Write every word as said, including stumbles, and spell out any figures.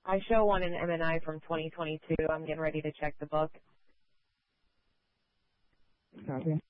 I show one in M and I from twenty twenty-two. I'm getting ready to check the book. Copy.